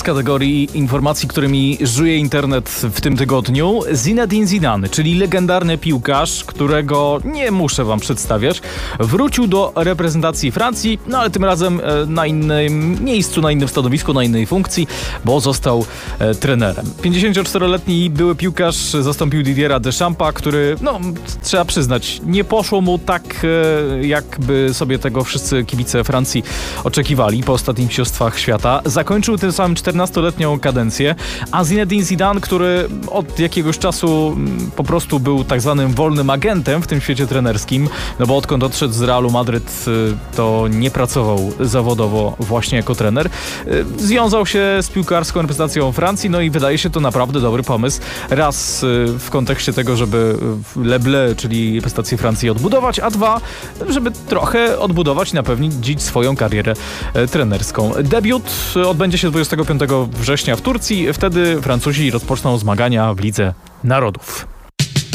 z kategorii informacji, którymi żyje internet w tym tygodniu. Zinedine Zidane, czyli legendarny piłkarz, którego nie muszę wam przedstawiać, wrócił do reprezentacji Francji, no ale tym razem na innym miejscu, na innym stanowisku, na innej funkcji, bo został trenerem. 54-letni były piłkarz zastąpił Didiera Deschampa, który, no trzeba przyznać, nie poszło mu tak, jakby sobie tego wszyscy kibice Francji oczekiwali po ostatnich mistrzostwach świata. Zakończył tym samym 14-letnią kadencję, a Zinedine Zidane, który od jakiegoś czasu po prostu był tak zwanym wolnym agentem w tym świecie trenerskim, no bo odkąd odszedł z Realu Madryt, to nie pracował zawodowo właśnie jako trener. Związał się z piłkarską reprezentacją Francji, no i wydaje się to naprawdę dobry pomysł. Raz w kontekście tego, żeby Le Bleu, czyli reprezentację Francji odbudować, a dwa, żeby trochę odbudować i napewnić swoją karierę trenerską. Debiut odbędzie się 25 września w Turcji. Wtedy Francuzi rozpoczną zmagania w Lidze Narodów.